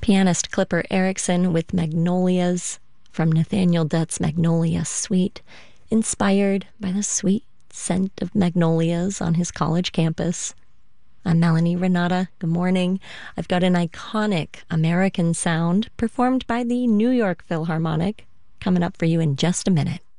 Pianist Clipper Erickson with Magnolias from Nathaniel Dutt's Magnolia Suite, inspired by the sweet scent of magnolias on his college campus. I'm Melanie Renata. Good morning. I've got an iconic American sound performed by the New York Philharmonic coming up for you in just a minute.